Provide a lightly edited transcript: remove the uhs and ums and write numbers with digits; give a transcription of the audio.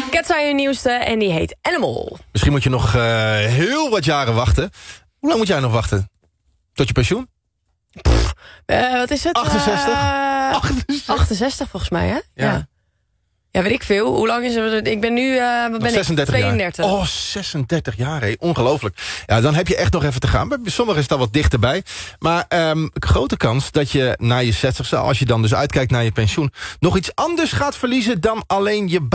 Cats zijn je nieuwste en die heet Animal. Misschien moet je nog heel wat jaren wachten. Hoe lang moet jij nog wachten? Tot je pensioen? Wat is het? 68? 68 volgens mij, hè? Ja. Ja, weet ik veel. Hoe lang is het? Ik ben nu wat ben 36 ik? 32. Jaar. Oh, 36 jaar, hé. Ongelooflijk. Ja, dan heb je echt nog even te gaan. Bij sommigen is dat wat dichterbij. Maar grote kans dat je na je 60ste, als je dan dus uitkijkt naar je pensioen, nog iets anders gaat verliezen dan alleen je baan.